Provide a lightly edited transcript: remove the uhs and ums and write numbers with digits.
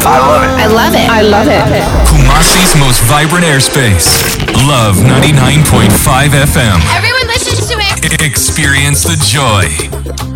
I love it. I love it. Kumasi's most vibrant airspace. Love 99.5 FM. Everyone listen to it. Experience the joy.